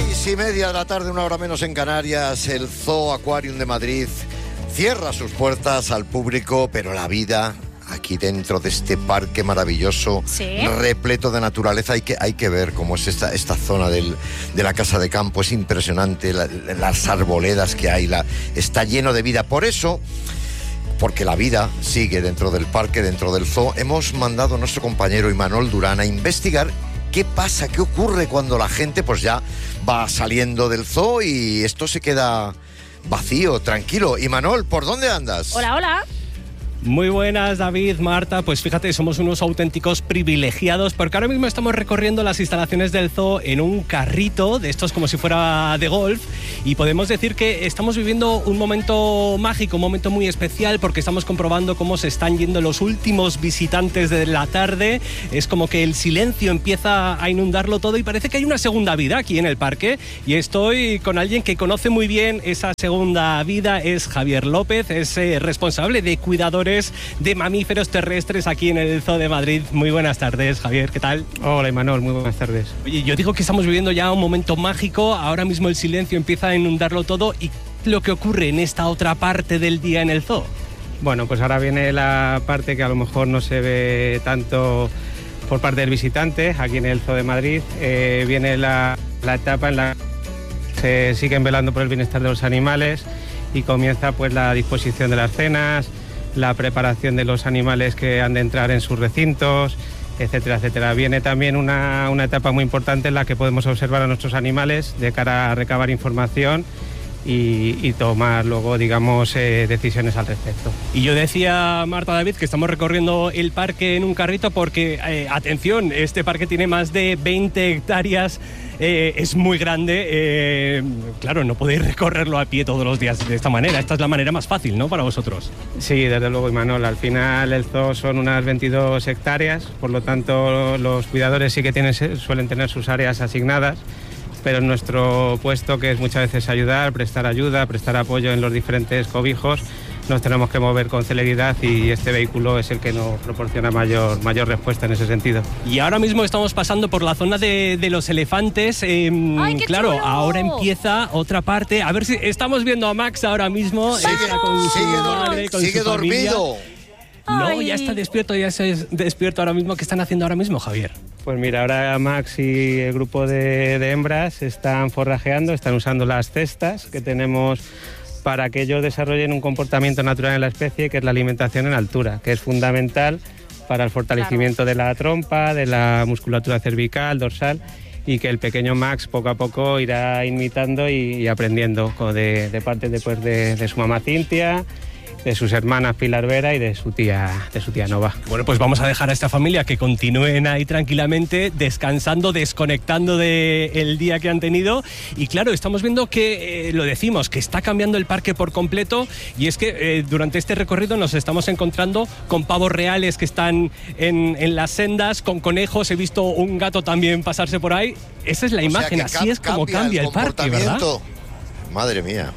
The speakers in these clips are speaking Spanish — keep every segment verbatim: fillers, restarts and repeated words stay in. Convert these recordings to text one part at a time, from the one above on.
Seis y media de la tarde, una hora menos en Canarias, el Zoo Aquarium de Madrid cierra sus puertas al público, pero la vida aquí dentro de este parque maravilloso, ¿sí?, repleto de naturaleza, hay que, hay que ver cómo es esta, esta zona del, de la Casa de Campo, es impresionante, la, las arboledas que hay, la, está lleno de vida. Por eso, porque la vida sigue dentro del parque, dentro del zoo, hemos mandado a nuestro compañero Imanol Durán a investigar qué pasa, qué ocurre cuando la gente pues ya va saliendo del zoo y esto se queda vacío, tranquilo. Imanol, ¿por dónde andas? Hola, hola. Muy buenas, David, Marta. Pues fíjate, somos unos auténticos privilegiados porque ahora mismo estamos recorriendo las instalaciones del zoo en un carrito de estos como si fuera de golf y podemos decir que estamos viviendo un momento mágico, un momento muy especial porque estamos comprobando cómo se están yendo los últimos visitantes de la tarde. Es como que el silencio empieza a inundarlo todo y parece que hay una segunda vida aquí en el parque y estoy con alguien que conoce muy bien esa segunda vida. Es Javier López, es eh, responsable de cuidadores de mamíferos terrestres aquí en el Zoo de Madrid. Muy buenas tardes, Javier, ¿qué tal? Hola, Imanol, muy buenas tardes. Oye, yo digo que estamos viviendo ya un momento mágico, ahora mismo el silencio empieza a inundarlo todo. ¿Y lo que ocurre en esta otra parte del día en el zoo? Bueno, pues ahora viene la parte que a lo mejor no se ve tanto por parte del visitante, aquí en el Zoo de Madrid. Eh, viene la, la etapa en la que se siguen velando por el bienestar de los animales y comienza pues la disposición de las cenas, la preparación de los animales que han de entrar en sus recintos, etcétera, etcétera. Viene también una, una etapa muy importante en la que podemos observar a nuestros animales de cara a recabar información y, y tomar luego, digamos, eh, decisiones al respecto. Y yo decía, Marta, David, que estamos recorriendo el parque en un carrito porque, eh, atención, este parque tiene más de veinte hectáreas, eh, es muy grande, eh, claro, no podéis recorrerlo a pie todos los días de esta manera, esta es la manera más fácil, ¿no?, para vosotros. Sí, desde luego, Imanol, al final el zoo son unas veintidós hectáreas, por lo tanto los cuidadores sí que tienen, suelen tener sus áreas asignadas, pero en nuestro puesto, que es muchas veces ayudar, prestar ayuda, prestar apoyo en los diferentes cobijos, nos tenemos que mover con celeridad y este vehículo es el que nos proporciona mayor, mayor respuesta en ese sentido. Y ahora mismo estamos pasando por la zona de, de los elefantes. Eh, ¡Ay, qué claro, chulo! Ahora empieza otra parte. A ver si estamos viendo a Max ahora mismo. Sigue, Está con su sigue, madre, con sigue su familia. dormido. No, Ay. ya está despierto, ya se es despierto ahora mismo. ¿Qué están haciendo ahora mismo, Javier? Pues mira, ahora Max y el grupo de, de hembras están forrajeando, están usando las cestas que tenemos para que ellos desarrollen un comportamiento natural en la especie, que es la alimentación en altura, que es fundamental para el fortalecimiento claro. de la trompa, de la musculatura cervical, dorsal, y que el pequeño Max poco a poco irá imitando y, y aprendiendo de, de parte después de, de su mamá Cintia, de sus hermanas Pilar Vera y de su tía de su tía Nova. Bueno, pues vamos a dejar a esta familia que continúen ahí tranquilamente, descansando, desconectando del día que han tenido. Y claro, estamos viendo que, eh, lo decimos, que está cambiando el parque por completo. Y es que eh, durante este recorrido nos estamos encontrando con pavos reales que están en, en las sendas, con conejos. He visto un gato también pasarse por ahí. Esa es la O imagen, sea, así es como cambia el, el parque, ¿verdad? Madre mía.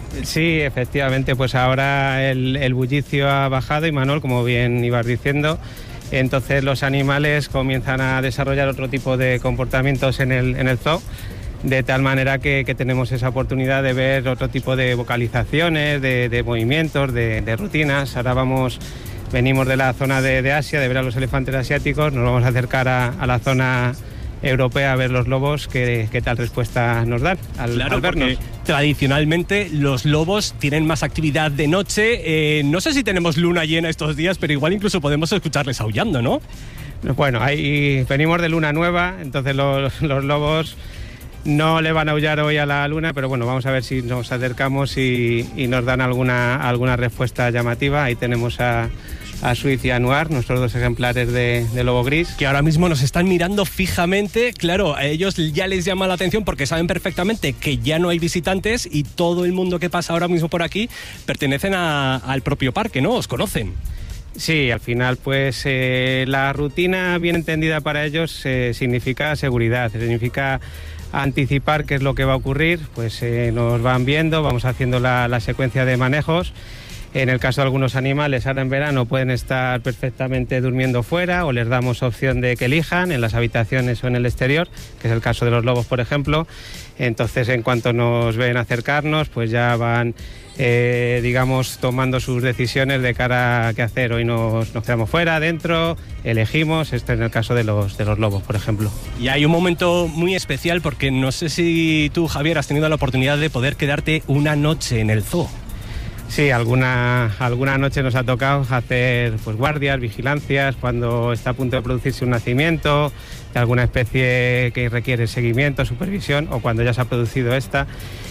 Sí, efectivamente, pues ahora el, el bullicio ha bajado, Imanol, como bien ibas diciendo. Entonces los animales comienzan a desarrollar otro tipo de comportamientos en el, en el zoo, de tal manera que, que tenemos esa oportunidad de ver otro tipo de vocalizaciones, de, de movimientos, de, de rutinas. Ahora vamos, venimos de la zona de, de Asia, de ver a los elefantes asiáticos, nos vamos a acercar a, a la zona europea a ver los lobos, qué, qué tal respuesta nos dan al, claro, al vernos. Tradicionalmente los lobos tienen más actividad de noche. Eh, no sé si tenemos luna llena estos días, pero igual incluso podemos escucharles aullando, ¿no? Bueno, ahí venimos de luna nueva, entonces los, los lobos no le van a aullar hoy a la luna, pero bueno, vamos a ver si nos acercamos y, y nos dan alguna, alguna respuesta llamativa. Ahí tenemos a a Suiz y a Noir, nuestros dos ejemplares de, de lobo gris. Que ahora mismo nos están mirando fijamente. Claro, a ellos ya les llama la atención porque saben perfectamente que ya no hay visitantes y todo el mundo que pasa ahora mismo por aquí pertenecen a, al propio parque, ¿no? ¿Os conocen? Sí, al final pues eh, la rutina bien entendida para ellos eh, significa seguridad, significa anticipar qué es lo que va a ocurrir. Pues eh, nos van viendo, vamos haciendo la, la secuencia de manejos En el caso de algunos animales, ahora en verano pueden estar perfectamente durmiendo fuera o les damos opción de que elijan en las habitaciones o en el exterior, que es el caso de los lobos, por ejemplo. Entonces, en cuanto nos ven acercarnos, pues ya van, eh, digamos, tomando sus decisiones de cara a qué hacer. Hoy nos, nos quedamos fuera, dentro, elegimos. Esto en el caso de los, de los lobos, por ejemplo. Y hay un momento muy especial porque no sé si tú, Javier, has tenido la oportunidad de poder quedarte una noche en el zoo. Sí, alguna, alguna noche nos ha tocado hacer pues, guardias, vigilancias, cuando está a punto de producirse un nacimiento de alguna especie que requiere seguimiento, supervisión, o cuando ya se ha producido esta.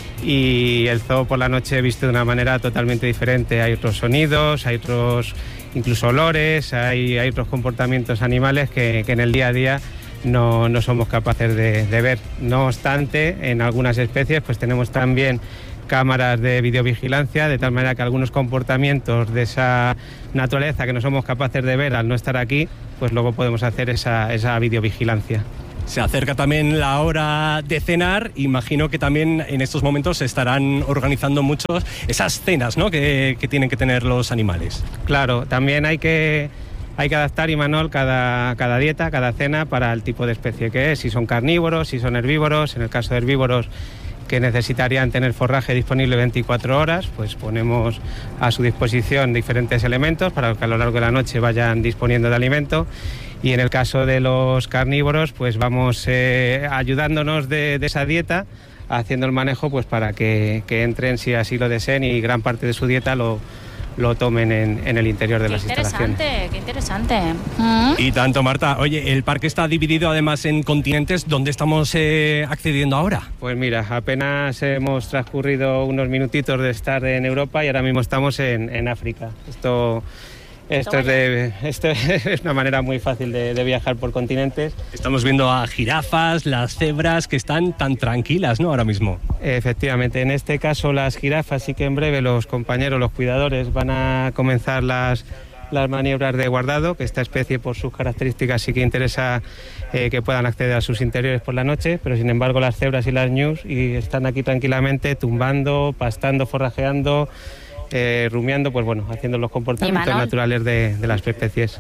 Y el zoo por la noche viste de una manera totalmente diferente. Hay otros sonidos, hay otros incluso olores, hay, hay otros comportamientos animales que, que en el día a día no, no somos capaces de, de ver. No obstante, en algunas especies pues tenemos también cámaras de videovigilancia, de tal manera que algunos comportamientos de esa naturaleza que no somos capaces de ver al no estar aquí, pues luego podemos hacer esa, esa videovigilancia. Se acerca también la hora de cenar. Imagino que también en estos momentos se estarán organizando muchos esas cenas, ¿no?, que, que tienen que tener los animales. Claro, también hay que, hay que adaptar, Imanol, cada, cada dieta, cada cena para el tipo de especie que es, si son carnívoros, si son herbívoros. En el caso de herbívoros, que necesitarían tener forraje disponible veinticuatro horas, pues ponemos a su disposición diferentes elementos para que a lo largo de la noche vayan disponiendo de alimento. Y en el caso de los carnívoros, pues vamos eh, ayudándonos de, de esa dieta, haciendo el manejo pues para que, que entren si así lo deseen y gran parte de su dieta lo, lo tomen en, en el interior de qué las instalaciones. Qué interesante, qué interesante. ¿Mm? Y tanto, Marta. Oye, el parque está dividido además en continentes. ¿Dónde estamos eh, accediendo ahora? Pues mira, apenas hemos transcurrido unos minutitos de estar en Europa y ahora mismo estamos en, en África. Esto... Esto es, de, esto es una manera muy fácil de, de viajar por continentes. Estamos viendo a jirafas, las cebras, que están tan tranquilas, ¿no?, ahora mismo. Efectivamente, en este caso las jirafas sí que en breve los compañeros, los cuidadores, van a comenzar las, las maniobras de guardado, que esta especie por sus características sí que interesa eh, que puedan acceder a sus interiores por la noche, pero sin embargo las cebras y las ñus y están aquí tranquilamente tumbando, pastando, forrajeando, Eh, rumiando, pues bueno, haciendo los comportamientos naturales de, de las especies.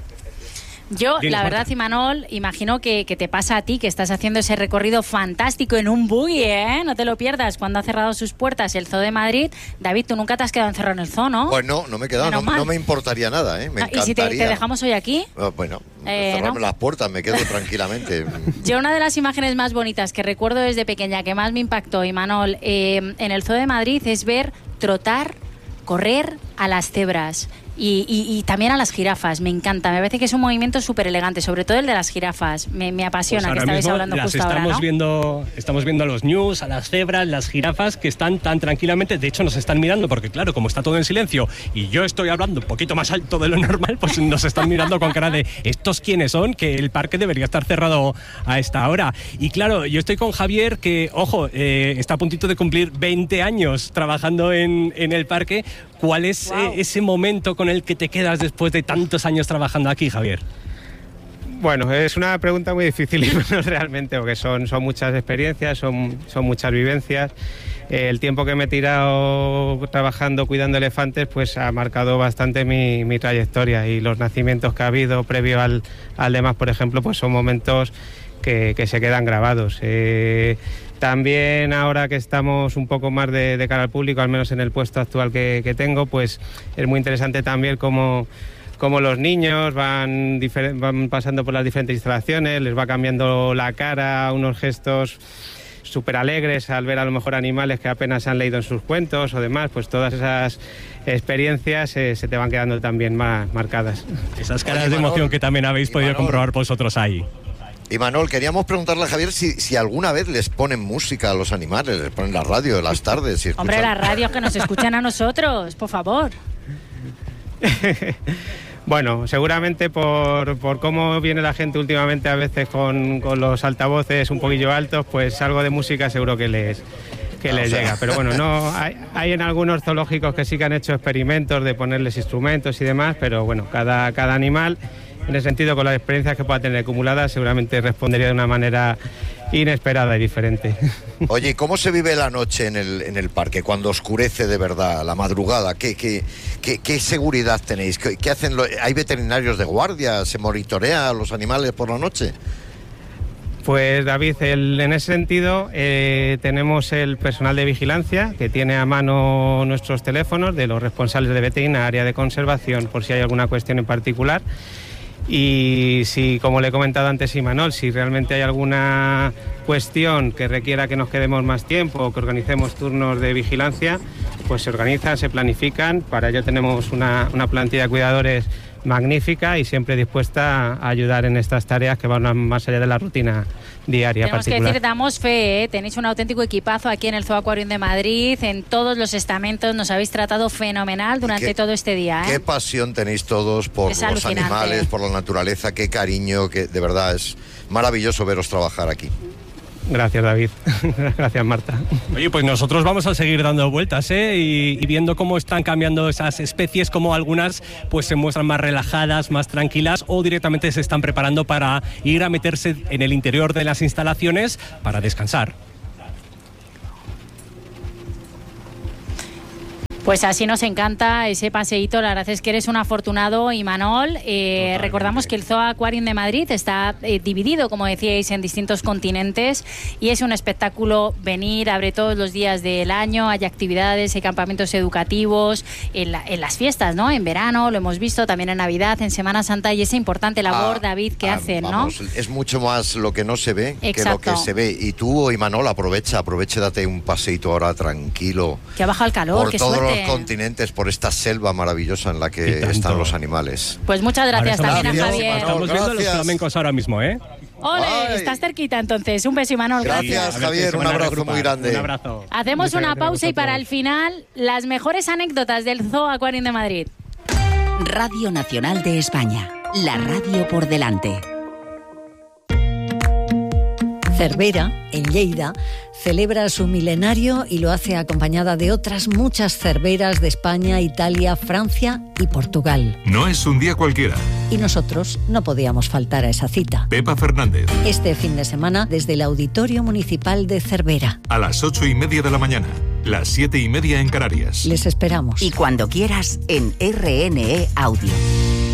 Yo, la verdad, Imanol, imagino que, que te pasa a ti, que estás haciendo ese recorrido fantástico en un buggy, ¿eh? No te lo pierdas, cuando ha cerrado sus puertas el Zoo de Madrid. David, tú nunca te has quedado encerrado en el zoo, ¿no? Pues no, no me he quedado, no, no me importaría nada, ¿eh? Me ah, encantaría. ¿Y si te, te dejamos hoy aquí? Oh, bueno, eh, cerrarme ¿no? las puertas, me quedo tranquilamente. Yo una de las imágenes más bonitas que recuerdo desde pequeña, que más me impactó, Imanol, eh, en el Zoo de Madrid, es ver trotar, correr a las cebras y, y, y también a las jirafas. Me encanta, me parece que es un movimiento súper elegante, sobre todo el de las jirafas. Me, me apasiona, pues que estabais hablando las justo estamos ahora, ¿no? Viendo, estamos viendo a los ñus, a las cebras, las jirafas, que están tan tranquilamente. De hecho, nos están mirando porque, claro, como está todo en silencio y yo estoy hablando un poquito más alto de lo normal, pues nos están mirando con cara de ¿estos quiénes son? Que el parque debería estar cerrado a esta hora. Y claro, yo estoy con Javier, que, ojo, eh, está a puntito de cumplir veinte años trabajando en, en el parque. ¿Cuál es wow. eh, ese momento con el que te quedas después de tantos años trabajando aquí, Javier? Bueno, es una pregunta muy difícil realmente, porque son, son muchas experiencias, son, son muchas vivencias. El tiempo que me he tirado trabajando, cuidando elefantes, pues ha marcado bastante mi, mi trayectoria, y los nacimientos que ha habido previo al, al demás, por ejemplo, pues son momentos que, que se quedan grabados. Eh, También ahora que estamos un poco más de, de cara al público, al menos en el puesto actual que, que tengo, pues es muy interesante también cómo, cómo los niños van, van pasando por las diferentes instalaciones, les va cambiando la cara, unos gestos súper alegres al ver a lo mejor animales que apenas han leído en sus cuentos o demás. Pues todas esas experiencias eh, se te van quedando también más marcadas. Esas caras Oye, de emoción Manol, que también habéis podido Manol. comprobar vosotros ahí. Y Manol, queríamos preguntarle a Javier si, si alguna vez les ponen música a los animales, les ponen la radio de las tardes. Si Hombre, la radio, que nos escuchan a nosotros, por favor. Bueno, seguramente por, por cómo viene la gente últimamente a veces con, con los altavoces un poquillo altos, pues algo de música seguro que les, que les o sea. llega. Pero bueno, no hay, hay en algunos zoológicos que sí que han hecho experimentos de ponerles instrumentos y demás, pero bueno, cada, cada animal, en ese sentido, con las experiencias que pueda tener acumuladas, seguramente respondería de una manera inesperada y diferente. Oye, ¿cómo se vive la noche en el, en el parque, cuando oscurece de verdad, la madrugada? ¿Qué, qué, qué, qué seguridad tenéis? ¿Qué, qué hacen? Lo, ¿Hay veterinarios de guardia? ¿Se monitorea a los animales por la noche? Pues David, el, en ese sentido eh, tenemos el personal de vigilancia que tiene a mano nuestros teléfonos de los responsables de veterinaria, de conservación, por si hay alguna cuestión en particular. Y si, como le he comentado antes Imanol, si realmente hay alguna cuestión que requiera que nos quedemos más tiempo o que organicemos turnos de vigilancia, pues se organizan, se planifican. Para ello tenemos una, una plantilla de cuidadores magnífica y siempre dispuesta a ayudar en estas tareas que van más allá de la rutina diaria. Tenemos particular. que decir, damos fe, ¿eh? Tenéis un auténtico equipazo aquí en el Zoo Aquarium de Madrid, en todos los estamentos, nos habéis tratado fenomenal durante qué, todo este día. ¿eh? Qué pasión tenéis todos por Es los alucinante. animales, por la naturaleza, qué cariño, que de verdad es maravilloso veros trabajar aquí. Gracias, David. Gracias, Marta. Oye, pues nosotros vamos a seguir dando vueltas, ¿eh? Y, y viendo cómo están cambiando esas especies, como algunas pues se muestran más relajadas, más tranquilas, o directamente se están preparando para ir a meterse en el interior de las instalaciones para descansar. Pues así nos encanta ese paseíto, la verdad es que eres un afortunado, Imanol. Eh, recordamos que el Zoo Aquarium de Madrid está eh, dividido, como decíais, en distintos continentes y es un espectáculo venir, abre todos los días del año, hay actividades, hay campamentos educativos, en, la, en las fiestas, ¿no? En verano, lo hemos visto, también en Navidad, en Semana Santa y esa importante labor, ah, David, que ah, hacen, vamos, ¿no? Es mucho más lo que no se ve Exacto. que lo que se ve. Y tú, Imanol, aprovecha, aprovecha, date un paseíto ahora tranquilo. Que ha bajado el calor, por qué todos suerte. Los continentes, por esta selva maravillosa en la que están los animales. Pues muchas gracias Ahora también gracias, a Javier. Estamos Gracias. viendo los flamencos ahora mismo, ¿eh? ¡Ole! Ay. Estás cerquita entonces. Un beso, Imanol. Gracias, Gracias. Javier. Un abrazo muy grande. Un abrazo. Hacemos Muchas una gracias pausa a y para el vosotros. final, las mejores anécdotas del Zoo Aquarium de Madrid. Radio Nacional de España. La radio por delante. Cervera, en Lleida, celebra su milenario y lo hace acompañada de otras muchas cerveras de España, Italia, Francia y Portugal. No es un día cualquiera. Y nosotros no podíamos faltar a esa cita. Pepa Fernández. Este fin de semana desde el Auditorio Municipal de Cervera. A las ocho y media de la mañana, las siete y media en Canarias. Les esperamos. Y cuando quieras en R N E Audio.